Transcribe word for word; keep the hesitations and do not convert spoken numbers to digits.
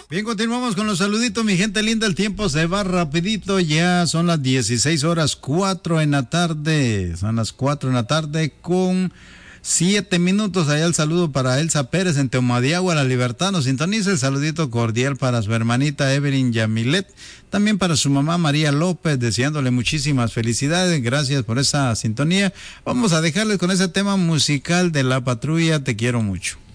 Bien, continuamos con los saluditos, mi gente linda. El tiempo se va rapidito, ya son las dieciséis horas cuatro en la tarde. Son las cuatro en la tarde con siete minutos. Allá el saludo para Elsa Pérez en Teomadiagua, La Libertad. Nos sintoniza. El saludito cordial para su hermanita Evelyn Yamilet. También para su mamá María López, deseándole muchísimas felicidades. Gracias por esa sintonía. Vamos a dejarles con ese tema musical de La Patrulla, Te Quiero Mucho.